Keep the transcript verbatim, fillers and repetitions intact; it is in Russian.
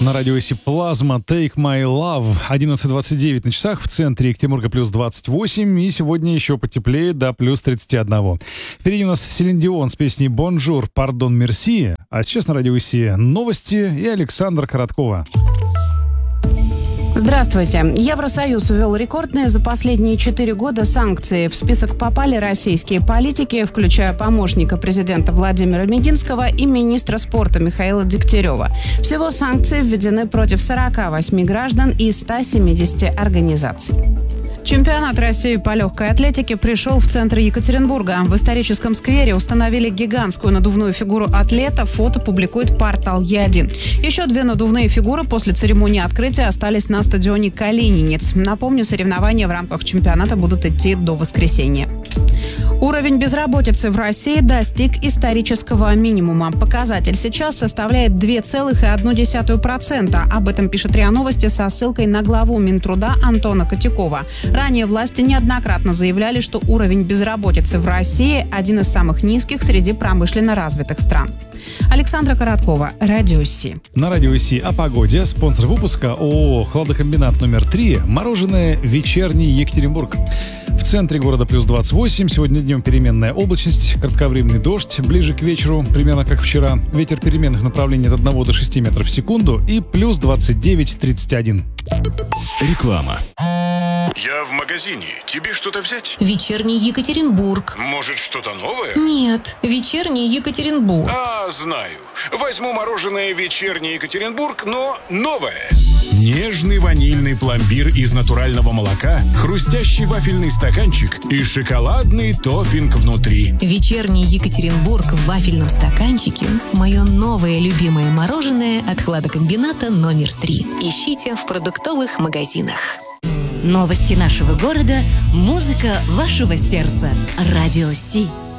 На радио Си Плазма Take My Love. одиннадцать двадцать девять на часах, в центре Екатеринбурга плюс двадцать восемь, и сегодня еще потеплее до плюс тридцать один. Впереди у нас Селин Дион с песней «Бонжур, пардон, мерси». А сейчас на радио Си новости и Александра Короткова. Здравствуйте. Евросоюз ввел рекордные за последние четыре года санкции. В список попали российские политики, включая помощника президента Владимира Мединского и министра спорта Михаила Дегтярева. Всего санкции введены против сорока восьми граждан и ста семидесяти организаций. Чемпионат России по легкой атлетике пришел в центр Екатеринбурга. В историческом сквере установили гигантскую надувную фигуру атлета. Фото публикует портал Е один. Еще две надувные фигуры после церемонии открытия остались на стадионе Калининец. Напомню, соревнования в рамках чемпионата будут идти до воскресенья. Уровень безработицы в России достиг исторического минимума. Показатель сейчас составляет два целых одна десятая процента. Об этом пишет РИА Новости со ссылкой на главу Минтруда Антона Котякова. Ранее власти неоднократно заявляли, что уровень безработицы в России один из самых низких среди промышленно развитых стран. Александра Короткова, Радио Си. На Радио Си о погоде. Спонсор выпуска ООО «Хладокомбинат номер три». Мороженое «Вечерний Екатеринбург». В центре города плюс двадцать восемь. Сегодня днем переменная облачность, кратковременный дождь. Ближе к вечеру, примерно как вчера, ветер переменных направлений от одного до шести метров в секунду и плюс двадцать девять тридцать один. Реклама. Я в магазине. Тебе что-то взять? Вечерний Екатеринбург. Может, что-то новое? Нет, вечерний Екатеринбург. А, знаю. Возьму мороженое «Вечерний Екатеринбург», но новое. Нежный ванильный пломбир из натурального молока, хрустящий вафельный стаканчик и шоколадный топпинг внутри. Вечерний Екатеринбург в вафельном стаканчике – мое новое любимое мороженое от хладокомбината номер три. Ищите в продуктовых магазинах. Новости нашего города, музыка вашего сердца. Радио Си.